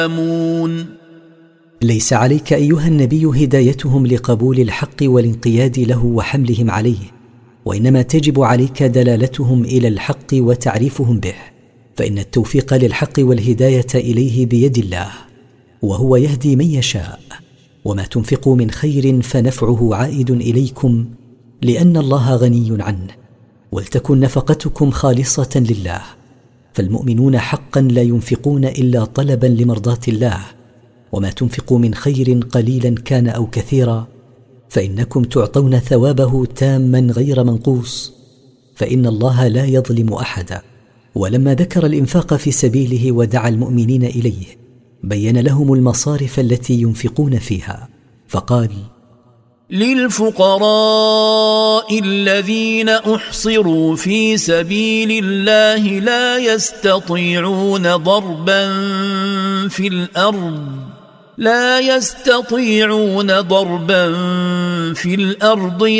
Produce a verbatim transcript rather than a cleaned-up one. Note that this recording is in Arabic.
ليس عليك أيها النبي هدايتهم لقبول الحق والانقياد له وحملهم عليه، وإنما تجب عليك دلالتهم إلى الحق وتعريفهم به، فإن التوفيق للحق والهداية إليه بيد الله، وهو يهدي من يشاء. وما تنفقوا من خير فنفعه عائد إليكم، لأن الله غني عنه، ولتكن نفقتكم خالصة لله. فالمؤمنون حقا لا ينفقون إلا طلبا لمرضاة الله، وما تنفقوا من خير قليلا كان أو كثيرا فإنكم تعطون ثوابه تاما غير منقوص، فإن الله لا يظلم أحدا. ولما ذكر الإنفاق في سبيله ودعا المؤمنين إليه بين لهم المصارف التي ينفقون فيها، فقال: للفقراء الذين أحصروا في سبيل الله لا يستطيعون ضربا في الأرض لا يستطيعون ضربا في الأرض